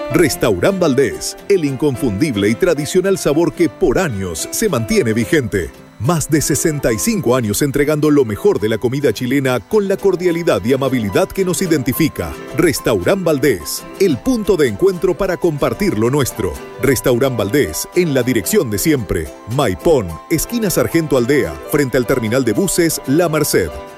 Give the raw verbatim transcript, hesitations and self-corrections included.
Restaurant Valdés, el inconfundible y tradicional sabor que por años se mantiene vigente. Más de sesenta y cinco años entregando lo mejor de la comida chilena con la cordialidad y amabilidad que nos identifica. Restaurant Valdés, el punto de encuentro para compartir lo nuestro. Restaurant Valdés, en la dirección de siempre. Maipón, esquina Sargento Aldea, frente al terminal de buses La Merced.